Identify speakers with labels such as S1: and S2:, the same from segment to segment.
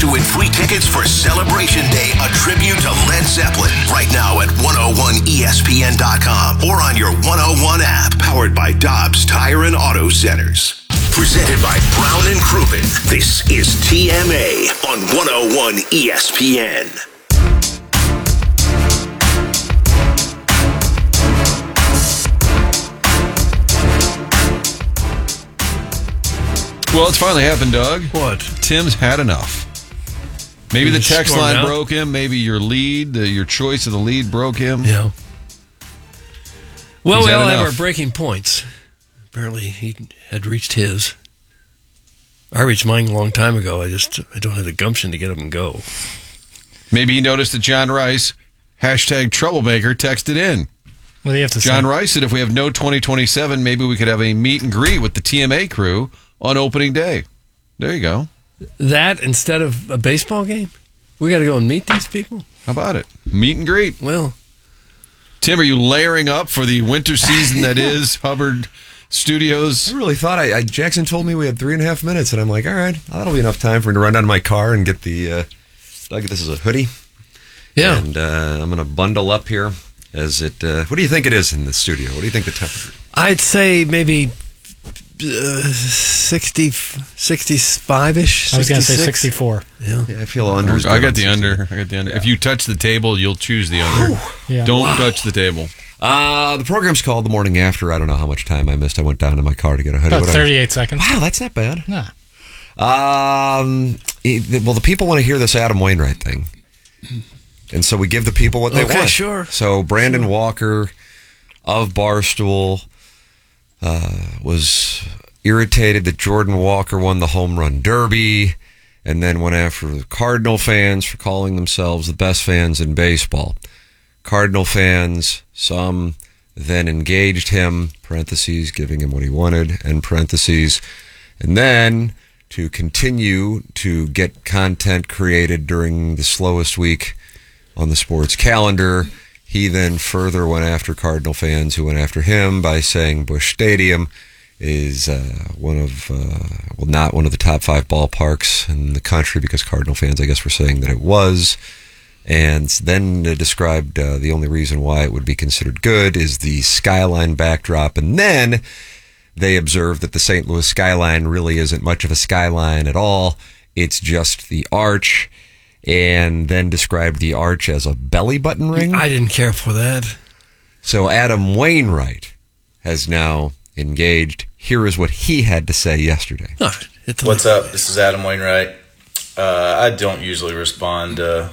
S1: to win free tickets for Celebration Day, a tribute to Led Zeppelin, right now at 101ESPN.com or on your 101 app, powered by Dobbs Tire and Auto Centers. Presented by Brown and Crouppen. This is TMA on 101 ESPN.
S2: Well, it's finally happened, Doug.
S3: What?
S2: Tim's had enough. Maybe the text line broke him. Maybe your lead, your choice of the lead broke him.
S3: Yeah. Well,
S2: He's
S3: we
S2: had
S3: all have
S2: enough.
S3: our breaking points. Apparently, he had reached his. I reached mine a long time ago. I don't have the gumption to get up and go.
S2: Maybe he noticed that John Rice, #troublemaker, texted in.
S4: What do you have to say?
S2: John Rice said if we have no 2027, maybe we could have a meet and greet with the TMA crew on opening day. There you go.
S3: That instead of a baseball game? We got to go and meet these people?
S2: How about it? Meet and greet.
S3: Well,
S2: Tim, are you layering up for the winter season that is Hubbard Studios?
S5: I really thought Jackson told me we had 3.5 minutes, and I'm like, all right, that'll be enough time for me to run down to my car and get the. Doug, this is a hoodie.
S3: yeah.
S5: And I'm going to bundle up here as it. What do you think it is in the studio? What do you think the temperature?
S3: I'd say maybe 65-ish.
S4: I was going to say
S3: 66.
S4: 64.
S3: Yeah.
S5: Yeah, I feel under.
S2: I got the under. If you touch the table, you'll choose the under.
S4: Yeah.
S2: Don't touch the table.
S5: The program's called The Morning After. I don't know how much time I missed. I went down to my car to get a hoodie.
S4: About 38 seconds.
S5: Wow, that's not bad.
S4: Nah.
S5: Well, the people want to hear this Adam Wainwright thing. And so we give the people what they
S3: Okay,
S5: want.
S3: sure.
S5: So Brandon Walker of Barstool was irritated that Jordan Walker won the home run derby and then went after the Cardinal fans for calling themselves the best fans in baseball. Cardinal fans, some then engaged him, parentheses, giving him what he wanted, end parentheses, and then to continue to get content created during the slowest week on the sports calendar, he then further went after Cardinal fans who went after him by saying Busch Stadium is not one of the top 5 ballparks in the country, because Cardinal fans, I guess, were saying that it was. And then described the only reason why it would be considered good is the skyline backdrop. And then they observed that the St. Louis skyline really isn't much of a skyline at all. It's just the arch. And then described the arch as a belly button ring.
S3: I didn't care for that.
S5: So Adam Wainwright has now engaged. Here is what he had to say yesterday.
S6: What's up? This is Adam Wainwright. I don't usually respond to,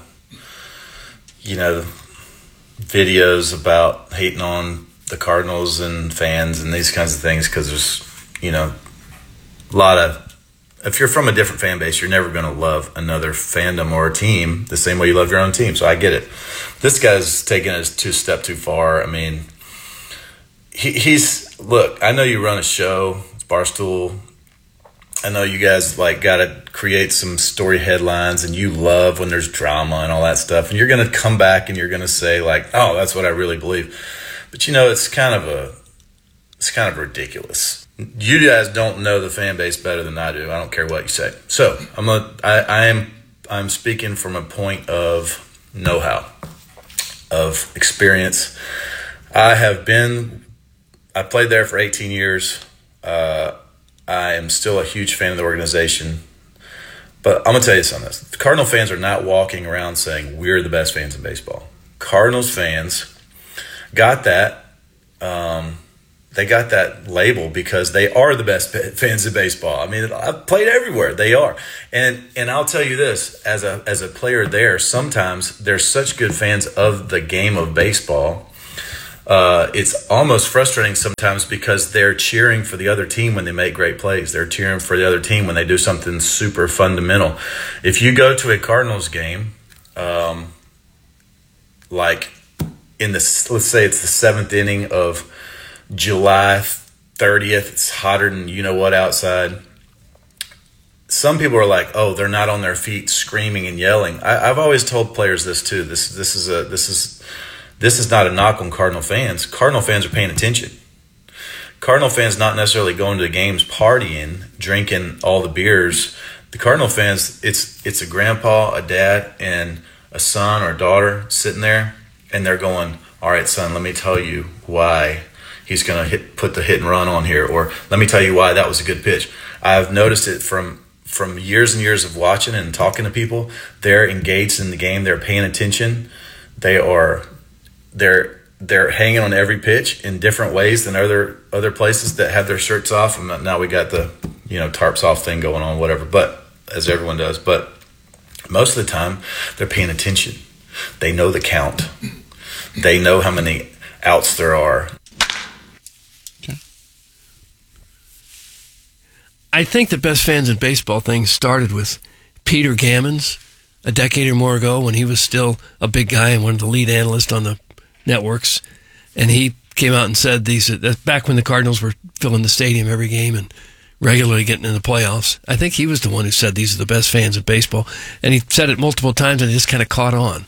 S6: videos about hating on the Cardinals and fans and these kinds of things, because there's, a lot of, if you're from a different fan base, you're never going to love another fandom or a team the same way you love your own team. So I get it. This guy's taking it a step too far. I mean, look, I know you run a show, it's Barstool. I know you guys got to create some story headlines, and you love when there's drama and all that stuff. And you're going to come back and you're going to say oh, that's what I really believe. But it's kind of ridiculous. You guys don't know the fan base better than I do. I don't care what you say. So I'm speaking from a point of know-how, of experience. I played there for 18 years. I am still a huge fan of the organization. But I'm going to tell you something. The Cardinal fans are not walking around saying we're the best fans in baseball. Cardinals fans got that. They got that label because they are the best fans in baseball. I mean, I've played everywhere. They are. And I'll tell you this, as a player there, sometimes they're such good fans of the game of baseball. It's almost frustrating sometimes because they're cheering for the other team when they make great plays. They're cheering for the other team when they do something super fundamental. If you go to a Cardinals game, let's say it's the 7th inning of July 30th, it's hotter than you-know-what outside. Some people are like, oh, they're not on their feet screaming and yelling. I've always told players this too. This is not a knock on Cardinal fans. Cardinal fans are paying attention. Cardinal fans not necessarily going to the games partying, drinking all the beers The Cardinal fans, it's a grandpa, a dad, and a son or daughter sitting there, and they're going, all right, son, let me tell you why he's going to put the hit and run on here, or let me tell you why that was a good pitch. I've noticed it from years and years of watching and talking to people. They're engaged in the game. They're paying attention. They're hanging on every pitch in different ways than other places that have their shirts off. And now we got the tarps off thing going on, whatever. But as everyone does, but most of the time they're paying attention. They know the count. They know how many outs there are.
S2: Okay.
S3: I think the best fans in baseball thing started with Peter Gammons a decade or more ago when he was still a big guy and one of the lead analysts on the networks. And he came out and said back when the Cardinals were filling the stadium every game and regularly getting in the playoffs. I think he was the one who said these are the best fans in baseball. And he said it multiple times and it just kind of caught on.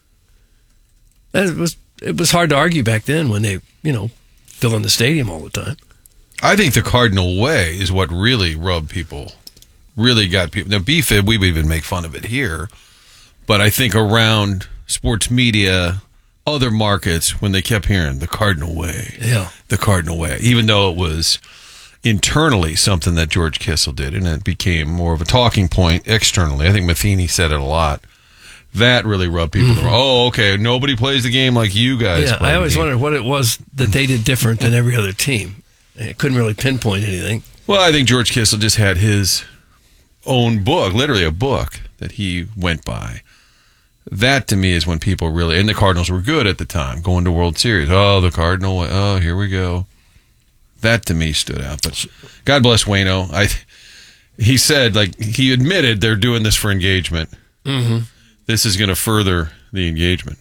S3: It was hard to argue back then when they, fill in the stadium all the time.
S2: I think the Cardinal way is what really rubbed people, really got people. Now, BFIB, we would even make fun of it here, but I think around sports media, other markets, when they kept hearing the Cardinal way, the Cardinal way, even though it was internally something that George Kissel did, and it became more of a talking point externally. I think Matheny said it a lot. That really rubbed people the wrong. Oh, okay, nobody plays the game like you guys play
S3: I always
S2: the game.
S3: wondered what it was that they did different than every other team. I couldn't really pinpoint anything.
S2: Well, I think George Kissel just had his own book, literally a book that he went by. That, to me, is when people really... And the Cardinals were good at the time, going to World Series. Oh, the Cardinal... Oh, here we go. That, to me, stood out. But God bless Waino. He said, he admitted they're doing this for engagement.
S3: Mm-hmm.
S2: This is going to further the engagement.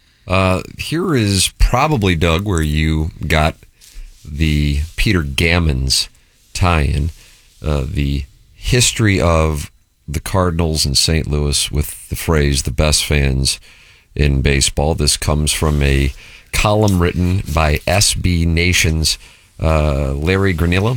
S5: Here is probably, Doug, where you got the Peter Gammons tie-in, the history of the Cardinals in St. Louis with the phrase, the best fans in baseball. This comes from a column written by SB Nation's Larry Granillo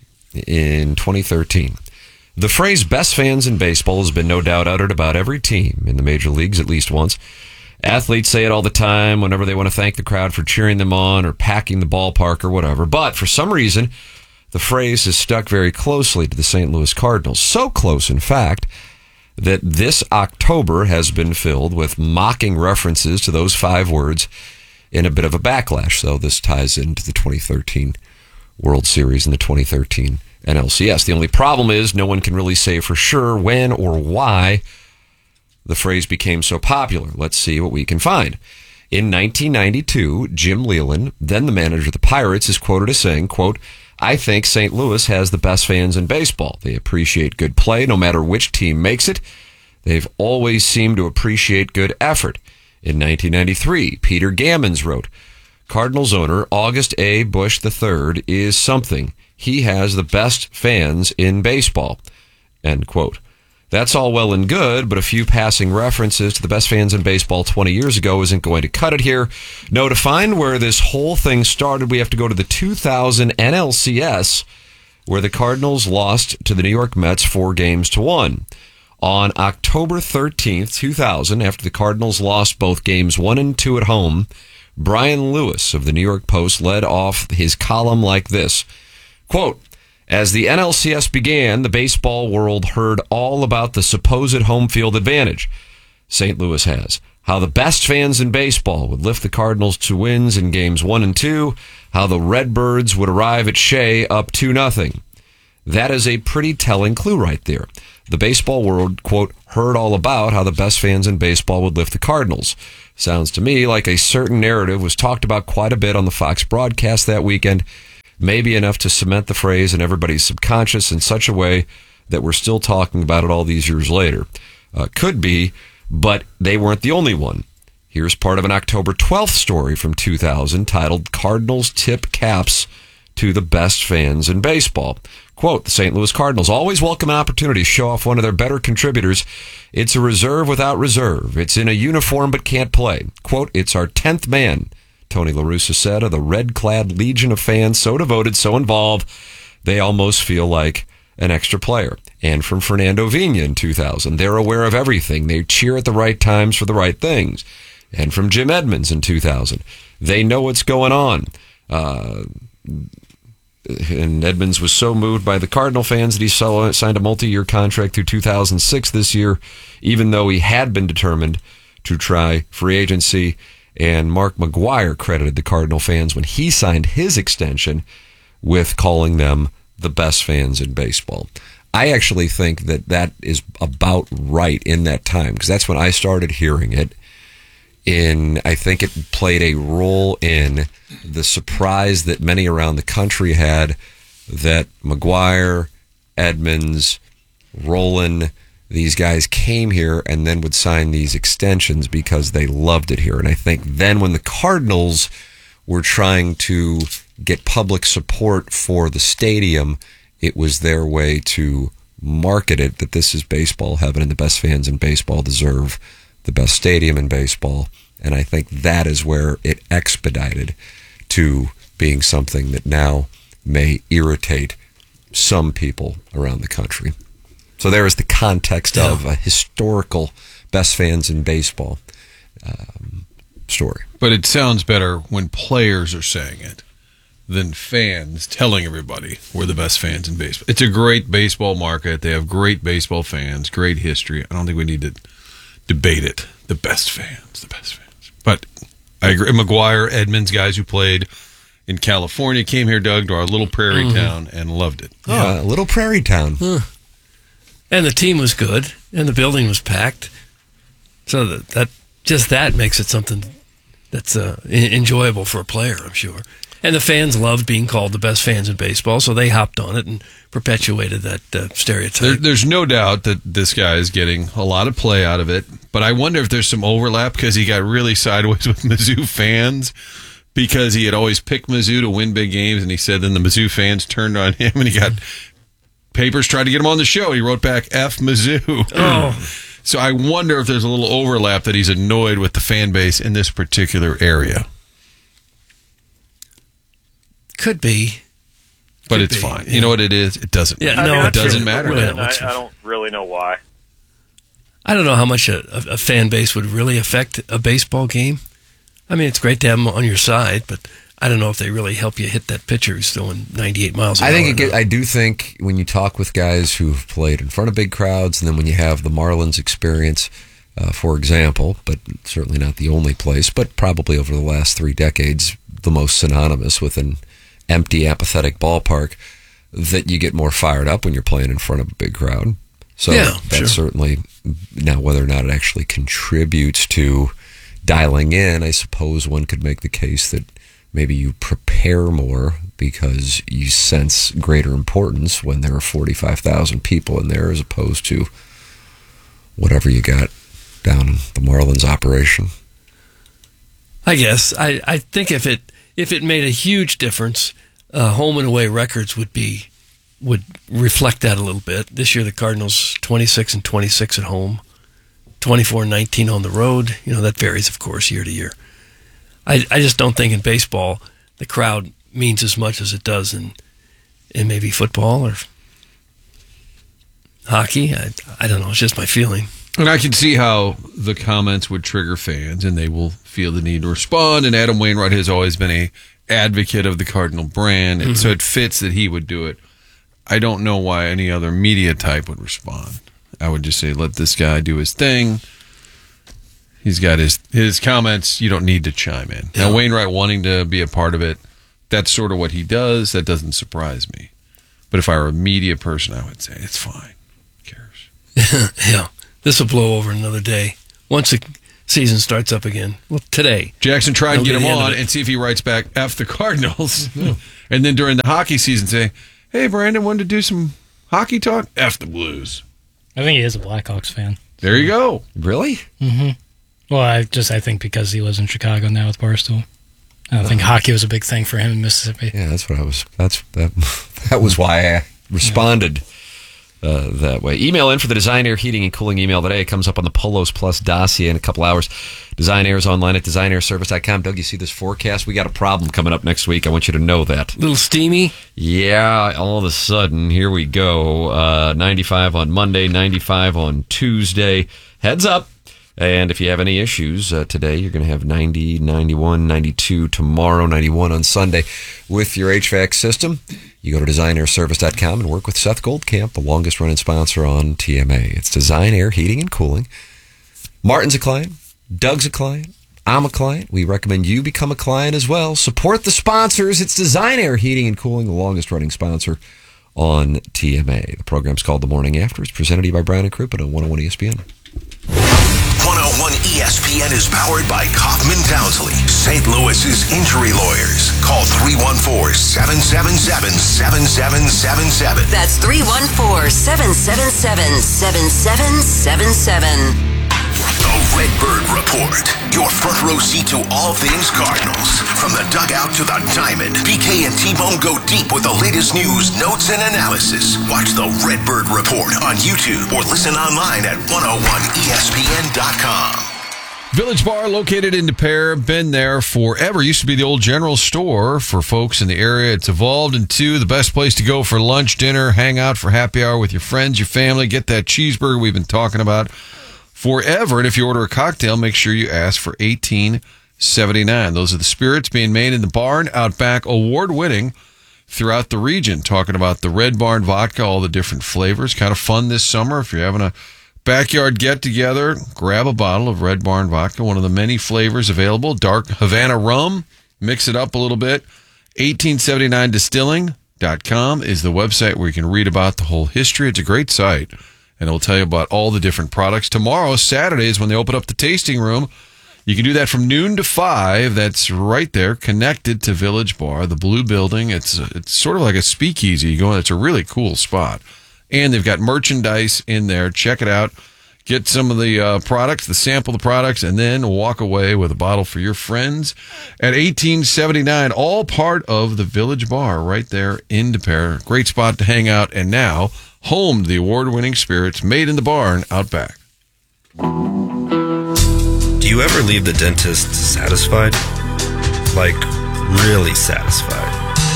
S5: in 2013. The phrase best fans in baseball has been no doubt uttered about every team in the major leagues at least once. Athletes say it all the time whenever they want to thank the crowd for cheering them on or packing the ballpark or whatever. But for some reason, the phrase is stuck very closely to the St. Louis Cardinals. So close, in fact, that this October has been filled with mocking references to those 5 words in a bit of a backlash. So this ties into the 2013 World Series and the 2013 NLCS. The only problem is no one can really say for sure when or why the phrase became so popular. Let's see what we can find. In 1992, Jim Leyland, then the manager of the Pirates, is quoted as saying, quote, I think St. Louis has the best fans in baseball. They appreciate good play no matter which team makes it. They've always seemed to appreciate good effort. In 1993, Peter Gammons wrote, Cardinals owner August A. Bush III is something. He has the best fans in baseball. End quote. That's all well and good, but a few passing references to the best fans in baseball 20 years ago isn't going to cut it here. No, to find where this whole thing started, we have to go to the 2000 NLCS, where the Cardinals lost to the New York Mets 4-1. On October 13th, 2000, after the Cardinals lost both games 1 and 2 at home, Brian Lewis of the New York Post led off his column like this, quote, as the NLCS began, the baseball world heard all about the supposed home field advantage St. Louis has, how the best fans in baseball would lift the Cardinals to wins in games 1 and 2, how the Redbirds would arrive at Shea up 2-0. That is a pretty telling clue right there. The baseball world, quote, heard all about how the best fans in baseball would lift the Cardinals. Sounds to me like a certain narrative was talked about quite a bit on the Fox broadcast that weekend, maybe enough to cement the phrase in everybody's subconscious in such a way that we're still talking about it all these years later. Could be, but they weren't the only one. Here's part of an October 12th story from 2000 titled Cardinals Tip Caps to the Best Fans in Baseball. Quote, the St. Louis Cardinals always welcome an opportunity to show off one of their better contributors. It's a reserve without reserve. It's in a uniform but can't play. Quote, it's our 10th man, Tony La Russa said of the red-clad legion of fans so devoted, so involved, they almost feel like an extra player. And from Fernando Vina in 2000, they're aware of everything. They cheer at the right times for the right things. And from Jim Edmonds in 2000, they know what's going on. And Edmonds was so moved by the Cardinal fans that he signed a multi-year contract through 2006 this year, even though he had been determined to try free agency. And Mark McGwire credited the Cardinal fans when he signed his extension with calling them the best fans in baseball. I actually think that is about right in that time, because that's when I started hearing it. I think it played a role in the surprise that many around the country had that McGwire, Edmonds, Rolen, these guys came here and then would sign these extensions because they loved it here. And I think then when the Cardinals were trying to get public support for the stadium, it was their way to market it that this is baseball heaven and the best fans in baseball deserve the best stadium in baseball. And I think that is where it expedited to being something that now may irritate some people around the country. So there is the context of a historical best fans in baseball story.
S2: But it sounds better when players are saying it than fans telling everybody we're the best fans in baseball. It's a great baseball market. They have great baseball fans, great history. I don't think we need to debate it. The best fans. But I agree. McGwire, Edmonds, guys who played in California, came here, Doug, to our little prairie town and loved it.
S5: Yeah, little prairie town.
S3: And the team was good, and the building was packed. So that makes it something that's enjoyable for a player, I'm sure. And the fans loved being called the best fans in baseball, so they hopped on it and perpetuated that stereotype.
S2: There's no doubt that this guy is getting a lot of play out of it, but I wonder if there's some overlap because he got really sideways with Mizzou fans because he had always picked Mizzou to win big games, and he said then the Mizzou fans turned on him, and he got papers tried to get him on the show. He wrote back, F Mizzou.
S3: Oh.
S2: So I wonder if there's a little overlap that he's annoyed with the fan base in this particular area.
S3: Could be.
S2: But it's fine. Yeah. You know what it is? It doesn't matter.
S3: No,
S2: it doesn't matter.
S4: I don't really know why.
S3: I don't know how much a fan base would really affect a baseball game. I mean, it's great to have them on your side, but I don't know if they really help you hit that pitcher who's throwing 98 miles an hour.
S5: I do think when you talk with guys who've played in front of big crowds, and then when you have the Marlins experience, for example, but certainly not the only place, but probably over the last 3 decades, the most synonymous with an empty, apathetic ballpark, that you get more fired up when you're playing in front of a big crowd. So that's certainly, now whether or not it actually contributes to dialing in, I suppose one could make the case that maybe you prepare more because you sense greater importance when there are 45,000 people in there as opposed to whatever you got down in the Marlins operation.
S3: I guess. I think if it made a huge difference, home and away records would reflect that a little bit. This year the Cardinals 26-26 at home, 24-19 on the road. You know, that varies, of course, year to year. I just don't think in baseball the crowd means as much as it does in maybe football or hockey. I don't know. It's just my feeling.
S2: And I can see how the comments would trigger fans, and they will feel the need to respond. And Adam Wainwright has always been a advocate of the Cardinal brand, and so it fits that he would do it. I don't know why any other media type would respond. I would just say, let this guy do his thing. He's got his comments. You don't need to chime in. Yeah. Now, Wainwright wanting to be a part of it, that's sort of what he does. That doesn't surprise me. But if I were a media person, I would say, it's fine. Who cares?
S3: Yeah. This will blow over another day. Once the season starts up again. Well, today.
S2: Jackson tried to get him on and see if he writes back, F the Cardinals. And then during the hockey season say, hey, Brandon, wanted to do some hockey talk? F the Blues.
S7: I think he is a Blackhawks fan.
S2: There you go.
S5: Really?
S7: Mm-hmm. Well, I think because he lives in Chicago now with Barstool. I think hockey was a big thing for him in Mississippi.
S5: Yeah, that's what I was. That was why I responded that way. Email in for the Design Air Heating and Cooling email today. It comes up on the Polos Plus dossier in a couple hours. Design Air is online at designairservice.com. Doug, you see this forecast? We got a problem coming up next week. I want you to know that.
S3: A little steamy?
S5: Yeah, all of a sudden, here we go. 95 on Monday, 95 on Tuesday. Heads up. And if you have any issues today, you're going to have 90, 91, 92 tomorrow, 91 on Sunday with your HVAC system. You go to designairservice.com and work with Seth Goldcamp, the longest-running sponsor on TMA. It's Design Air Heating and Cooling. Martin's a client. Doug's a client. I'm a client. We recommend you become a client as well. Support the sponsors. It's Design Air Heating and Cooling, the longest-running sponsor on TMA. The program's called The Morning After. It's presented to you by Brown and Crouppen on 101 ESPN.
S1: 101 ESPN is powered by Kaufman Townsley, St. Louis's injury lawyers. Call 314-777-7777.
S8: That's 314-777-7777.
S1: The Redbird Report. Your front row seat to all things Cardinals. From the dugout to the diamond, BK and T-Bone go deep with the latest news, notes, and analysis. Watch the Redbird Report on YouTube or listen online at 101ESPN.com.
S2: Village Bar, located in De Pere, been there forever. Used to be the old general store for folks in the area. It's evolved into the best place to go for lunch, dinner, hang out for happy hour with your friends, your family, get that cheeseburger we've been talking about forever. And if you order a cocktail, make sure you ask for $18.79. Those are the spirits being made in the barn out back, award-winning throughout the region. Talking about the Red Barn vodka, all the different flavors. Kind of fun this summer. If you're having a backyard get-together, grab a bottle of Red Barn vodka, one of the many flavors available. Dark Havana rum, mix it up a little bit. 1879distilling.com is the website where you can read about the whole history. It's a great site, and it'll tell you about all the different products. Tomorrow, Saturday, is when they open up the tasting room. You can do that from noon to 5. That's right there, connected to Village Bar, the blue building. It's sort of like a speakeasy. You go in, it's a really cool spot. And they've got merchandise in there. Check it out. Get some of the products, sample the products, and then walk away with a bottle for your friends at $18.79. All part of the Village Bar right there in De Pere. Great spot to hang out. And now, home to the award-winning spirits made in the barn out back.
S9: Do you ever leave the dentist satisfied? Like, really satisfied?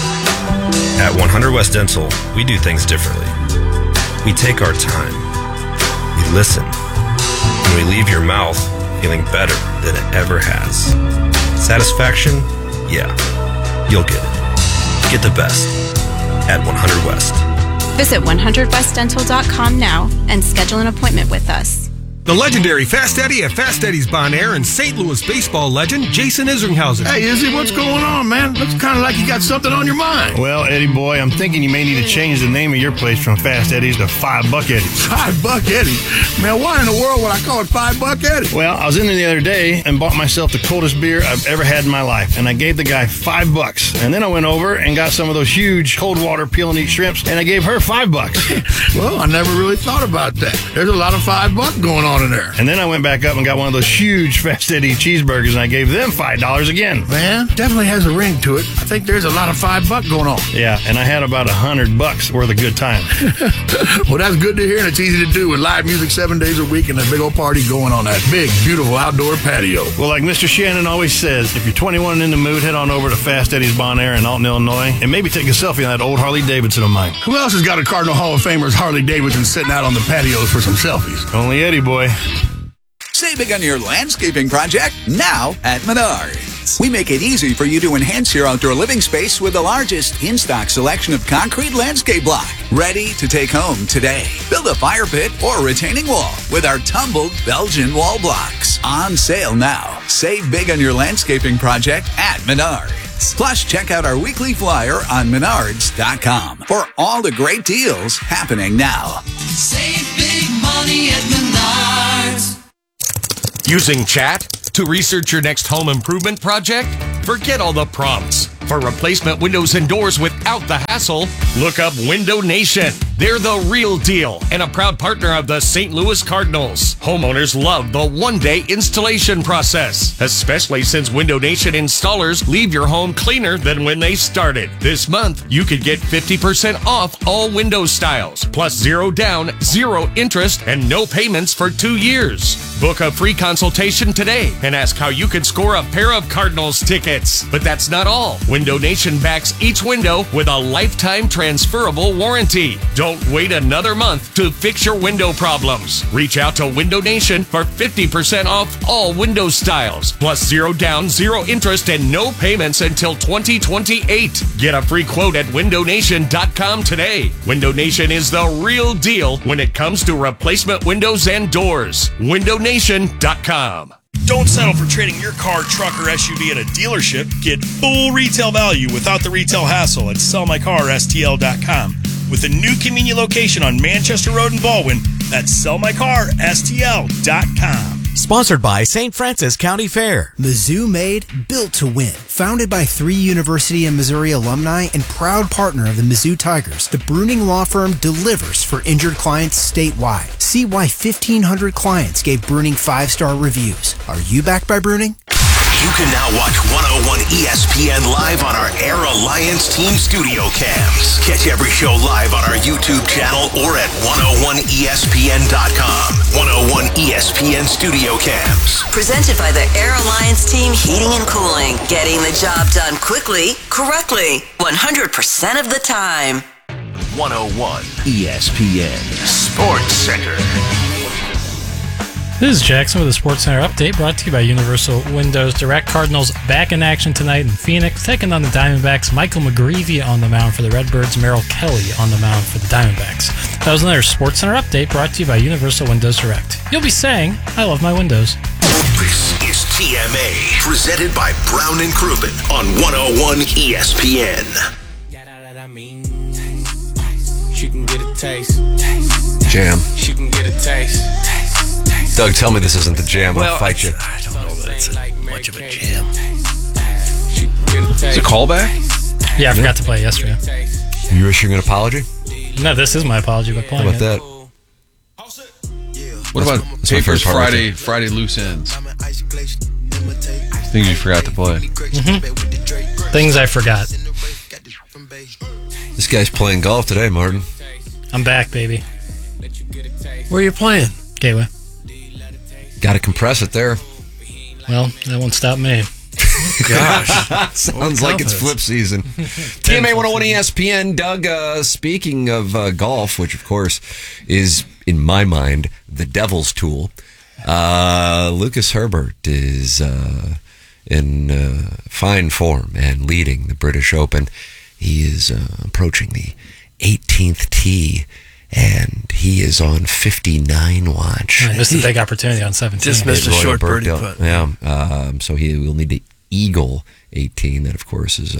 S9: At 100 West Dental, we do things differently. We take our time. We listen. And we leave your mouth feeling better than it ever has. Satisfaction? Yeah. You'll get it. Get the best at 100 West.
S10: Visit 100westdental.com now and schedule an appointment with us.
S11: The legendary Fast Eddie at Fast Eddie's Bon Air and St. Louis baseball legend Jason Isringhausen.
S12: Hey, Izzy, what's going on, man? Looks kind of like you got something on your mind.
S13: Well, Eddie boy, I'm thinking you may need to change the name of your place from Fast Eddie's to $5 Eddie's.
S12: $5 Eddie? Man, why in the world would I call it $5 Eddie?
S13: Well, I was in there the other day and bought myself the coldest beer I've ever had in my life, and I gave the guy $5. And then I went over and got some of those huge cold water peel and eat shrimps, and I gave her $5.
S12: Well, I never really thought about that. There's a lot of $5 going on in there.
S13: And then I went back up and got one of those huge Fast Eddie cheeseburgers, and I gave them $5 again.
S12: Man, definitely has a ring to it. I think there's a lot of $5 going on.
S13: Yeah, and I had about $100 worth of good time.
S12: Well, that's good to hear, and it's easy to do with live music 7 days a week and a big old party going on that big, beautiful outdoor patio.
S13: Well, like Mr. Shannon always says, if you're 21 and in the mood, head on over to Fast Eddie's Bon Air in Alton, Illinois, and maybe take a selfie on that old Harley Davidson of mine.
S12: Who else has got a Cardinal Hall of Famer's Harley Davidson sitting out on the patios for some selfies?
S13: Only Eddie boy.
S14: Save big on your landscaping project now at Menards. We make it easy for you to enhance your outdoor living space with the largest in-stock selection of concrete landscape block. Ready to take home today. Build a fire pit or retaining wall with our tumbled Belgian wall blocks. On sale now. Save big on your landscaping project at Menards. Plus, check out our weekly flyer on Menards.com for all the great deals happening now.
S15: Save big money at Menards.
S16: Using chat,
S8: To research your next home improvement project? Forget all the prompts. For replacement windows and doors without the hassle, look up Window Nation. They're the real deal and a proud partner of the St. Louis Cardinals. Homeowners love the one-day installation process, especially since Window Nation installers leave your home cleaner than when they started. This month, you could get 50% off all window styles, plus 0 down, 0 interest, and no payments for 2 years. Book a free consultation today and ask how you could score a pair of Cardinals tickets. But that's not all. Window Nation backs each window with a lifetime transferable warranty. Don't wait another month to fix your window problems. Reach out to Window Nation for 50% off all window styles, plus 0 down, 0 interest, and no payments until 2028. Get a free quote at windownation.com today. Window Nation is the real deal when it comes to replacement windows and doors. windownation.com.
S15: Don't settle for trading your car, truck, or SUV at a dealership. Get full retail value without the retail hassle at sellmycarstl.com. With a new convenient location on Manchester Road in Baldwin, that's sellmycarstl.com.
S16: Sponsored by St. Francis County Fair. Mizzou made, built to win. Founded by 3 University of Missouri alumni and proud partner of the Mizzou Tigers, the Bruning Law Firm delivers for injured clients statewide. See why 1,500 clients gave Bruning 5-star reviews. Are you backed by Bruning?
S1: You can now watch 101 ESPN live on our Air Alliance Team Studio Cams. Catch every show live on our YouTube channel or at 101ESPN.com. 101 ESPN Studio Cams.
S17: Presented by the Air Alliance Team Heating and Cooling. Getting the job done quickly, correctly, 100% of the time.
S1: 101 ESPN Sports Center.
S7: This is Jackson with a SportsCenter update brought to you by Universal Windows Direct. Cardinals back in action tonight in Phoenix, taking on the Diamondbacks. Michael McGreevy on the mound for the Redbirds. Merrill Kelly on the mound for the Diamondbacks. That was another SportsCenter update brought to you by Universal Windows Direct. You'll be saying, I love my windows.
S1: This is TMA, presented by Brown and Crouppen on 101 ESPN.
S18: She can get a taste.
S5: Jam.
S18: She can get a taste.
S5: Doug, tell me this isn't the jam. I'll fight you.
S3: I don't know that it's much of a jam.
S2: Is it a callback?
S7: Yeah, I forgot to play it yesterday.
S5: You issuing an apology?
S7: No, this is my apology by playing
S5: How about that?
S2: What about Papers Friday Loose Ends? Things you forgot to play.
S7: Mm-hmm. Things I forgot.
S5: This guy's playing golf today, Martin.
S7: I'm back, baby.
S3: Where are you playing?
S7: Gateway.
S5: Got to compress it there.
S7: Well, that won't stop me.
S3: Gosh.
S5: Sounds like it's flip season. TMA 101 ESPN. Doug, speaking of golf, which of course is, in my mind, the devil's tool, Lucas Herbert is in fine form and leading the British Open. He is approaching the 18th tee, and he is on 59 watch.
S7: This is a big opportunity on 17.
S3: Just missed a short birdie putt.
S5: Yeah, so he will need to eagle 18. That, of course, is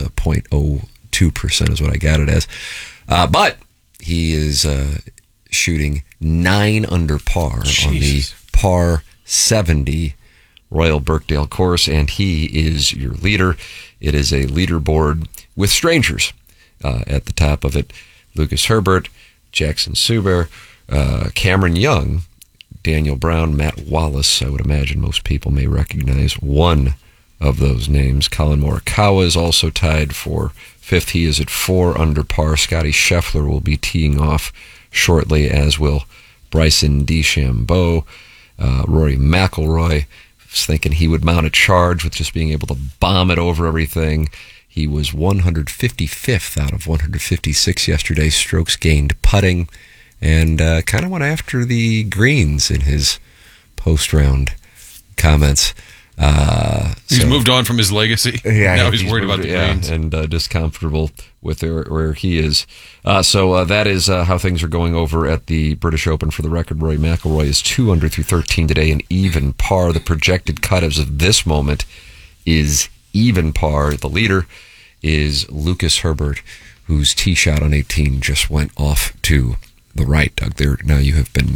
S5: 0.02% is what I got it as. But he is shooting 9 under par on the par 70 Royal Birkdale course, and he is your leader. It is a leaderboard with strangers at the top of it. Lucas Herbert, Jackson Suber, Cameron Young, Daniel Brown, Matt Wallace. I would imagine most people may recognize one of those names. Colin Morikawa is also tied for 5th. He is at 4 under par. Scotty Scheffler will be teeing off shortly, as will Bryson DeChambeau. Rory McIlroy was thinking he would mount a charge with just being able to bomb it over everything. He was 155th out of 156 yesterday, strokes gained putting, and kind of went after the greens in his post-round comments.
S2: He's moved on from his legacy.
S5: Yeah,
S2: now he's worried about the greens.
S5: And discomfortable with where he is. So that is how things are going over at the British Open. For the record, Rory McIlroy is 2 under through 13 today, and even par. The projected cut as of this moment is even par. The leader is Lucas Herbert, whose tee shot on 18 just went off to the right. Doug, now you have been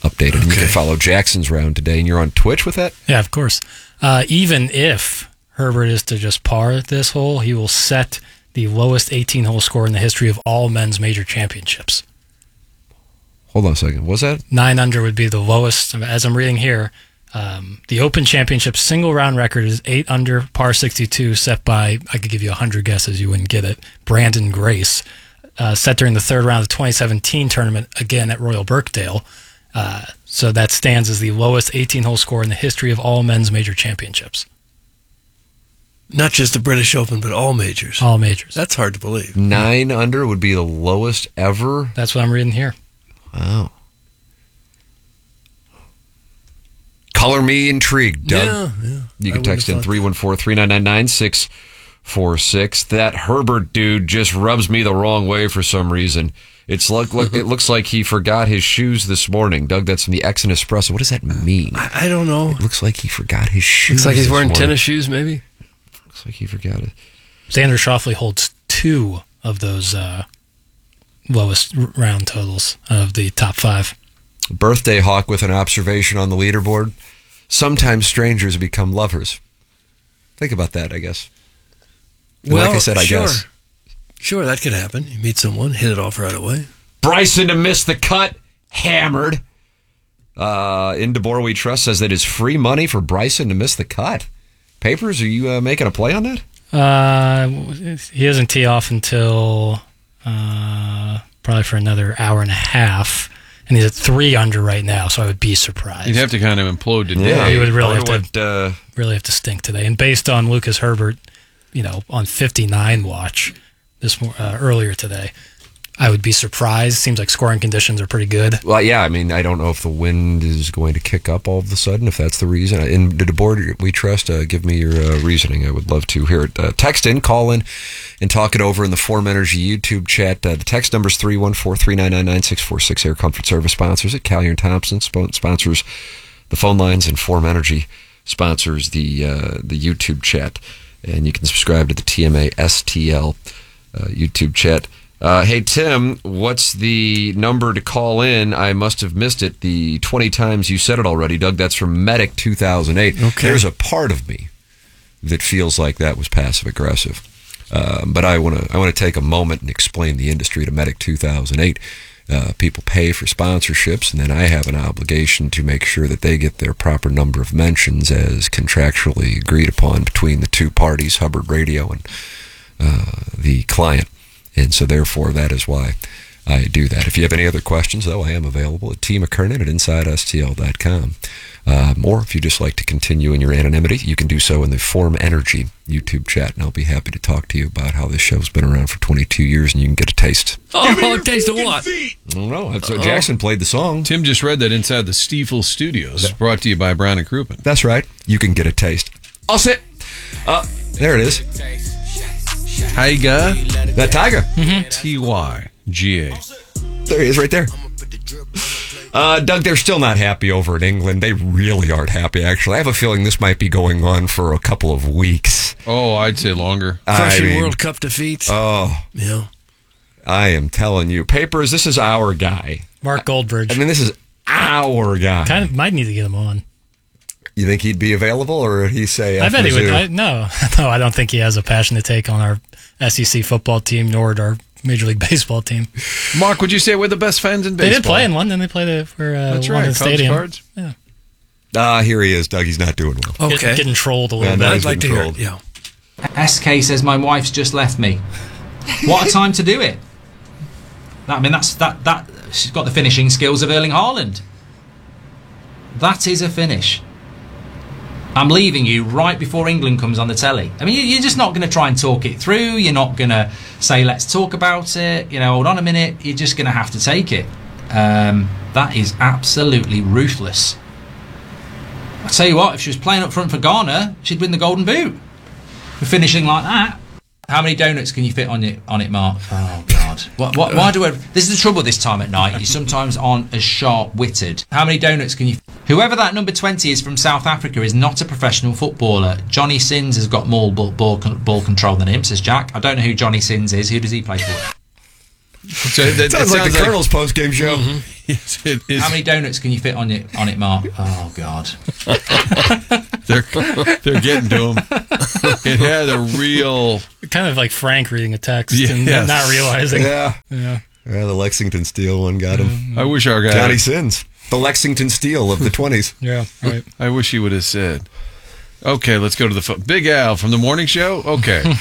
S5: updated. Okay. You can follow Jackson's round today, and you're on Twitch with that?
S7: Yeah, of course. Even if Herbert is to just par this hole, he will set the lowest 18-hole score in the history of all men's major championships.
S5: Hold on a second. What's that?
S7: 9 under would be the lowest. As I'm reading here, the Open Championship single round record is 8 under, par 62, set by, I could give you 100 guesses, you wouldn't get it, Brandon Grace, set during the third round of the 2017 tournament, again at Royal Birkdale. So that stands as the lowest 18-hole score in the history of all men's major championships.
S3: Not just the British Open, but all majors.
S7: All majors.
S3: That's hard to believe.
S5: 9 under would be the lowest ever?
S7: That's what I'm reading here.
S5: Wow. Color me intrigued, Doug.
S3: Yeah.
S5: You can text in 314-399-9646. That Herbert dude just rubs me the wrong way for some reason. It looks like he forgot his shoes this morning. Doug, that's from the X and Espresso. What does that mean?
S3: I don't know.
S5: It looks like he forgot his shoes.
S3: Looks like he's wearing tennis shoes, maybe.
S5: Looks like he forgot it.
S7: Xander Schauffele holds 2 of those lowest round totals of the top 5.
S5: Birthday Hawk with an observation on the leaderboard. Sometimes strangers become lovers. Think about that, I guess. And
S3: well,
S5: like I said, I guess.
S3: Sure, that could happen. You meet someone, hit it off right away.
S5: Bryson to miss the cut, hammered. In DeBoer We Trust says that is free money for Bryson to miss the cut. Papers, are you making a play on that?
S7: He doesn't tee off until probably for another hour and a half. And he's at 3 under right now, so I would be surprised.
S2: You'd have to kind of implode today.
S5: Yeah,
S7: he would really have to stink today. And based on Lucas Herbert, on 59 watch earlier today, I would be surprised. Seems like scoring conditions are pretty good.
S5: Well, yeah, I mean, I don't know if the wind is going to kick up all of a sudden, if that's the reason. In DeBoer We Trust, give me your reasoning. I would love to hear it. Text in, call in, and talk it over in the Form Energy YouTube chat. The text number is 314-399-9646. Air Comfort Service sponsors it. Callier & Thompson sponsors the phone lines, and Form Energy sponsors the YouTube chat. And you can subscribe to the TMA STL YouTube chat. Hey, Tim, what's the number to call in? I must have missed it the 20 times you said it already. Doug, that's from Medic 2008.
S3: Okay.
S5: There's a part of me that feels like that was passive-aggressive. But I want to take a moment and explain the industry to Medic 2008. People pay for sponsorships, and then I have an obligation to make sure that they get their proper number of mentions as contractually agreed upon between the two parties, Hubbard Radio and the client. And so, therefore, that is why I do that. If you have any other questions, though, I am available at tmckernan at InsideSTL.com. Or if you just like to continue in your anonymity, you can do so in the Form Energy YouTube chat, and I'll be happy to talk to you about how this show's been around for 22 years, and you can get a taste.
S3: Oh, a taste of what?
S5: I don't know. Jackson played the song.
S2: Tim just read that inside the Stiefel Studios, brought to you by Brown and Crouppen.
S5: That's right. You can get a taste. I'll sit. There it is.
S2: Tiger.
S5: That Tiger.
S2: T-Y-G-A.
S5: There he is right there. Doug, they're still not happy over in England. They really aren't happy, actually. I have a feeling this might be going on for a couple of weeks.
S2: Oh, I'd say longer.
S3: Crushing World Cup defeats.
S5: Oh.
S3: Yeah.
S5: I am telling you. Papers, this is our guy.
S7: Mark Goldbridge.
S5: I mean, this is our guy.
S7: Kind of might need to get him on.
S5: You think he'd be available, or would he say...
S7: I bet he would. No, I don't think he has a passion to take on our SEC football team, nor our Major League Baseball team.
S2: Mark, would you say we're the best fans in baseball?
S7: They did play in one, then they played for
S2: That's
S7: one
S2: right,
S7: in the stadium.
S2: Cards.
S7: Yeah.
S5: Here he is, Doug. He's not doing well.
S3: Okay.
S7: Getting trolled a little bit.
S3: I'd like to hear it. Yeah.
S19: SK says my wife's just left me. What a time to do it. I mean, that she's got the finishing skills of Erling Haaland. That is a finish. I'm leaving you right before England comes on the telly. I mean, you're just not going to try and talk it through. You're not going to say, let's talk about it. Hold on a minute. You're just going to have to take it. That is absolutely ruthless. I tell you what, if she was playing up front for Ghana, she'd win the Golden Boot. For finishing like that. How many donuts can you fit on it, Mark? Oh, God. Why do I... This is the trouble this time at night. You sometimes aren't as sharp-witted. How many donuts can you... Whoever that number 20 is from South Africa is not a professional footballer. Johnny Sins has got more ball control than him, says Jack. I don't know who Johnny Sins is. Who does he play for?
S5: Sounds like the Colonel's post-game show. Mm-hmm.
S2: Yes, it is.
S19: How many donuts can you fit on it, Mark? Oh, God.
S2: They're getting to him. It had a real...
S7: Kind of like Frank reading a text and
S2: Yes.
S7: not realizing.
S5: Yeah.
S7: Yeah.
S5: Yeah, the Lexington Steel one got him.
S2: I wish our guy...
S5: Johnny Sins. The Lexington Steel of the 20s.
S7: Yeah, right.
S2: I wish he would have said. Okay, let's go to the phone. Big Al from the morning show? Okay.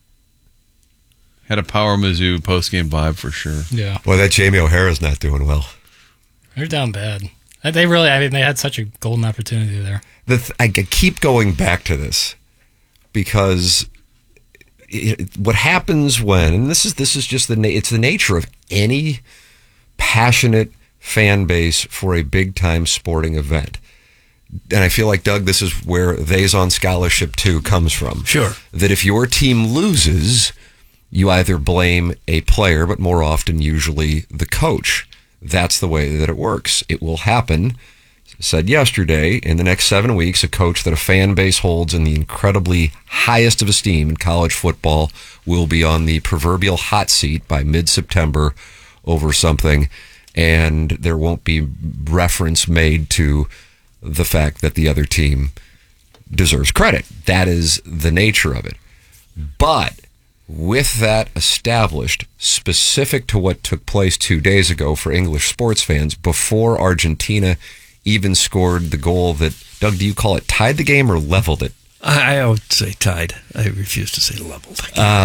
S2: Had a Power Mizzou post-game vibe for sure.
S7: Yeah.
S5: Boy, that Jamie O'Hara's not doing well.
S7: They're down bad. They really, they had such a golden opportunity there.
S5: I keep going back to this because what happens when, and this is just it's the nature of any passionate fan base for a big-time sporting event. And I feel like, Doug, this is where They's on Scholarship 2 comes from.
S3: Sure.
S5: That if your team loses, you either blame a player, but more often usually the coach. That's the way that it works. It will happen. Said yesterday, in the next 7 weeks, a coach that a fan base holds in the incredibly highest of esteem in college football will be on the proverbial hot seat by mid-September over something, and there won't be reference made to the fact that the other team deserves credit. That is the nature of it. But with that established, specific to what took place 2 days ago for English sports fans, before Argentina even scored the goal that, Doug, do you call it tied the game or leveled it?
S3: I would say tied. I refuse to say leveled.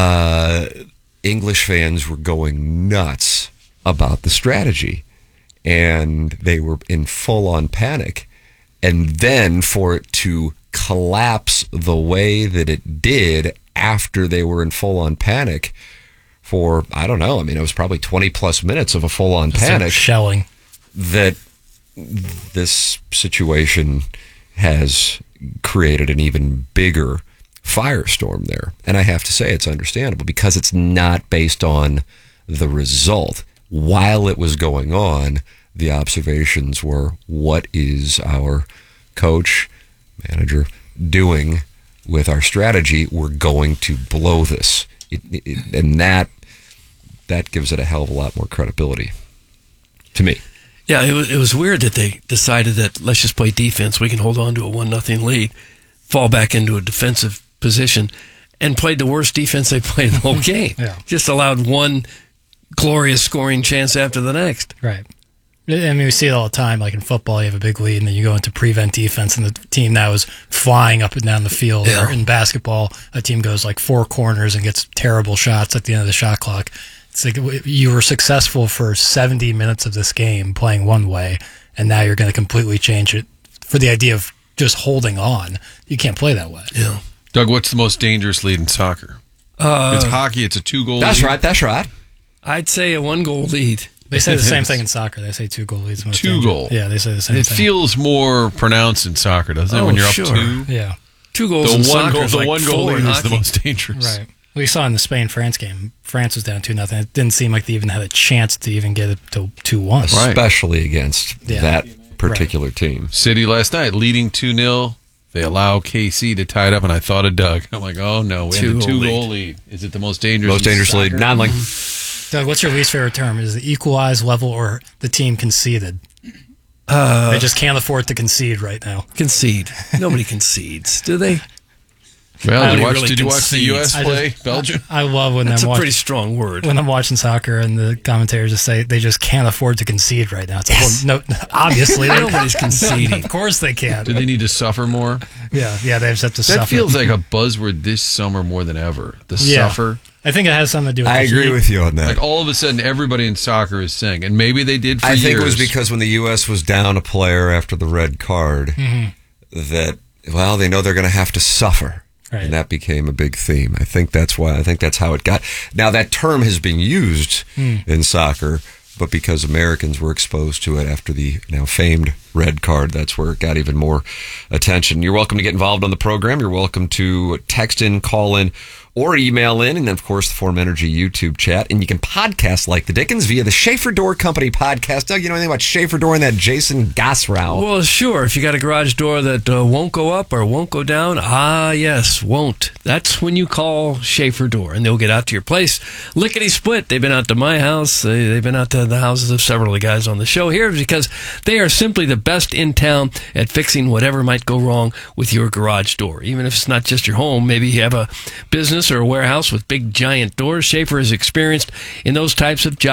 S5: English fans were going nuts about the strategy, and they were in full-on panic. And then for it to collapse the way that it did after they were in full-on panic for, I don't know, it was probably 20-plus minutes of a full-on panic.
S7: Shelling.
S5: That this situation has created an even bigger firestorm there. And I have to say it's understandable because it's not based on the result. While it was going on, the observations were, what is our coach, manager, doing with our strategy? We're going to blow this. And that gives it a hell of a lot more credibility to me.
S3: Yeah, it was weird that they decided that let's just play defense. We can hold on to a 1-0 lead, fall back into a defensive position, and played the worst defense they played the whole game.
S7: Yeah.
S3: Just allowed one glorious scoring chance after the next.
S7: Right. We see it all the time. Like in football, you have a big lead, and then you go into prevent defense, and the team now is flying up and down the field.
S3: Yeah.
S7: Or in basketball, a team goes like 4 corners and gets terrible shots at the end of the shot clock. It's like you were successful for 70 minutes of this game playing one way, and now you're going to completely change it for the idea of just holding on. You can't play that way.
S3: Yeah.
S2: Doug, what's the most dangerous lead in soccer? It's hockey. It's a 2-goal lead.
S5: That's right.
S3: I'd say a 1-goal lead.
S7: They say the same thing in soccer. They say 2-goal leads.
S2: 2-goal.
S7: Yeah, they say the same
S2: It
S7: thing.
S2: feels more pronounced in soccer, doesn't it? When you're up 2.
S7: Yeah.
S3: 2 goals in soccer is like
S2: 1-goal
S3: 4 in
S2: lead is the
S3: hockey.
S2: most dangerous.
S7: Right. We saw in the Spain-France game, France was down 2-0. It didn't seem like they even had a chance to even get it to 2-1.
S5: Especially against that particular team.
S2: City last night leading 2-0. They allow KC to tie it up, and I thought of Doug. I'm like, oh no, we had a 2-goal lead. Is it the most dangerous?
S5: Most dangerous lead. Non-like.
S7: Doug, what's your least favorite term? Is it equalized, level, or the team conceded? They just can't afford to concede right now.
S3: Concede. Nobody concedes, do they?
S2: Well, did you watch the U.S. play Belgium?
S7: I love when
S3: That's
S7: I'm
S3: a pretty strong word.
S7: When I'm watching soccer and the commentators just say they just can't afford to concede right now. It's like, well, no, obviously
S3: Nobody's conceding.
S7: Of course they can.
S2: Do they need to suffer more?
S7: Yeah, they just have to
S2: That
S7: suffer.
S2: feels like a buzzword this summer more than ever. The suffer.
S7: I think it has something to do with
S5: I
S7: the
S5: agree
S7: heat.
S5: with you on that.
S2: Like all of a sudden, everybody in soccer is saying, and maybe they did for years.
S5: I think it was because when the U.S. was down a player after the red card, that, well, they know they're going to have to suffer.
S7: Right.
S5: And that became a big theme. I think that's why. I think that's how it got. Now, that term has been used in soccer, but because Americans were exposed to it after the now famed red card. That's where it got even more attention. You're welcome to get involved on the program. You're welcome to text in, call in, or email in, and then, of course, the Forum Energy YouTube chat. And you can podcast like the Dickens via the Schaefer Door Company podcast. Doug, you know anything about Schaefer Door and that Jason Gosrow?
S3: Well, sure. If you got a garage door that won't go up or won't go down, yes, won't. That's when you call Schaefer Door, and they'll get out to your place. Lickety-split. They've been out to my house. They've been out to the houses of several of the guys on the show here because they are simply the best in town at fixing whatever might go wrong with your garage door. Even if it's not just your home, maybe you have a business or a warehouse with big giant doors. Schaefer is experienced in those types of jobs.